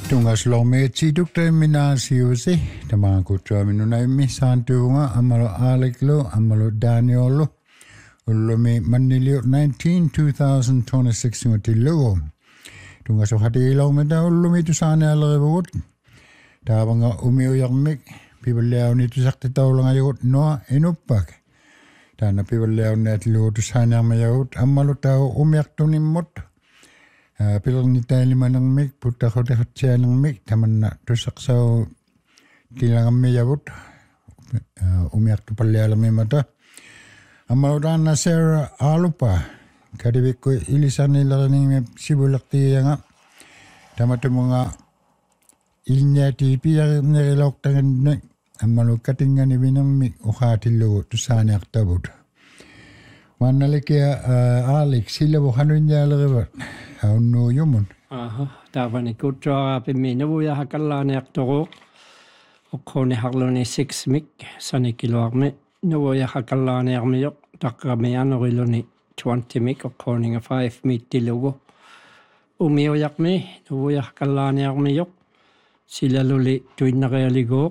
Tungas lometi tukte minä siusi. Tämä kutsua minun näin saantuunga amalo Aleklo, amalo Daniolo. Ullumi mannilio 2026 ngoti Tungas ohati ilometa ullumi tusane alrevut. Taavanga umiujarmik. Pivalleauni tusakti taulanga jut noa enuppak. Tänä pivalleauni et luutushanearma jut amalo tau umiartunimmut. Pilani täälimanang mik puttakotehatsianang mik tamanna tusaksau tilangamme javut umiartu pallealamimata amaudana Sarah Alupa kadivikku ilisanillarningi sivulaqtianga tamatumunga ilniati piarneriloktanganne ammalu katingani vinammi uqaatillugu tusaaneartavut Wannalikia Alex sillavu hanunjaalerivat haunnu yumun. Tavani kutsua pimminuvuja hakalaaneaqtoruuq oqquni harluni 6 mik sanikiluarmi nuvuja hakalaanearmijoq taqqamianuriluni 20 mik oqquninga 5 mittilugu umiujaqmi nuvuja hakalaanearmijoq silaluli tuinnerialiguuq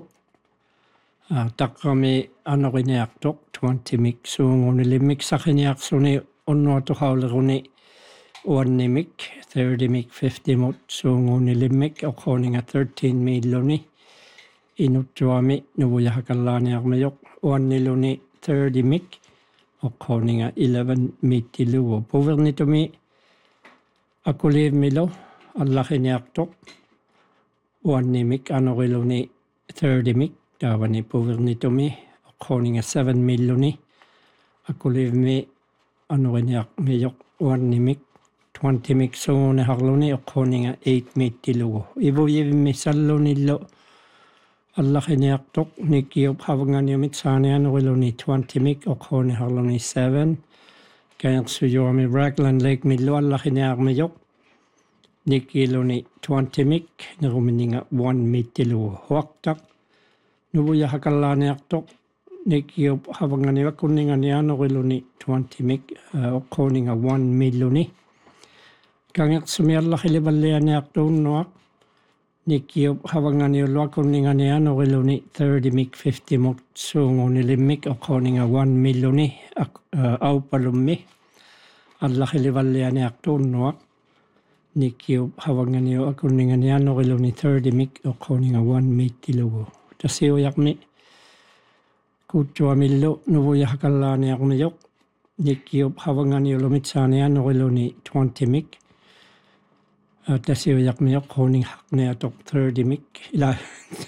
taqqami anorineartoq 20 mik suungunilimik sakhiniaqsuni unnuatuqauleruni uannimik 30 mik 50 mut suungunilimik oqquniga 13 milluni inuttuami nuvujahakalaanearmijoq uanniluni 30 mik oqquniga 11 mittilugu puvernitumi akuliivmilu allaqiniartoq uannimik anoriluni 30 mik Tavani puvernitumi oqquniga 7 milluni akulivmi anurinaqmijoq uannimik 20 mik suunneharluni oqquniga 8 mittilugu ivujivmi sallunillu allaqiniartoq nikiup havanganiumit saanianuriluni 20 mik oqquniharluni 7 kaersujuami Raglan Lake millu allaqiniarmijoq nikiluni 20 mik nerumininga 1 mittilugu huaqtaq nuvuja hakalaaneartoq nikiup havanganiwa kunninganianuriluni 20 mik oqquniga 1 milluni kangeqsumi allaqilivallianiartuunnuaq nikiup havanganiulua kunninganianuriluni 30 mik 50 mut suungunilimik oqquniga 1 milluni aupalummi allaqilivallianiartuunnuaq nikiup havanganiua kunninganianuriluni 30 mik oqquniga 1 mittilugu Tasiujaqmi kutsuamillu nuvuja hakalaanearmijoq nikiup havanganiulumit saanianuriluni 20 mik tasiujaqmi oqquniga haqniatoq 30 mik ila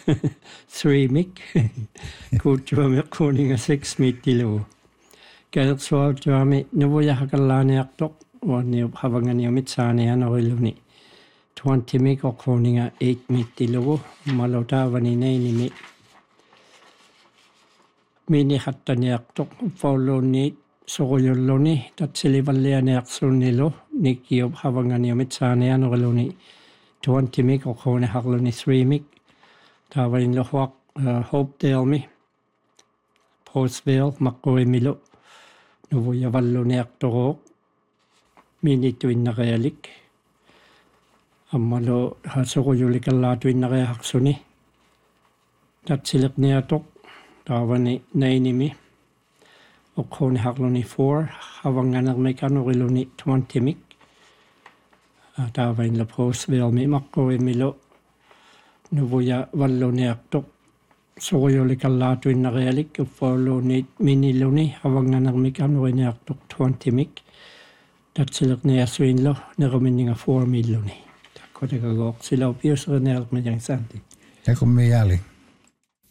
3 mik kutsuami oqquniga 6 mittilugu kaersuartuami nuvuja hakalaaneartoq uanniup havanganiumit saanianuriluni 20 mik oqquniga 8 mittilugu malutaavani neinimi mini hattaniartoq follunniit sorujulluni tatsilivallianiarsunnilu nikiup havanganiumit saanianuriluni 20 mik oqquniharluni 3 mik taavainluhuaq Hopedale Postville maqqurimilu nuvujavalluniartoruuq minituinnerialik ammalu hasorujulikallatuinneriaqsuni tatsileqniatoq taavani nainimi oqquniharluni 4 havanganermikanuriluni 20 mik taavainlu Postville maqqurimilu nuvuja valluniartoq sorujulikallatuinnerialik uffaalluunniit miniluni havanganermikanuriniartoq 20 mik tatsileqniassuinlu neruminninga 4 milluni Kotikagoq silaupiusrenealqmajang santi. Takummi jali.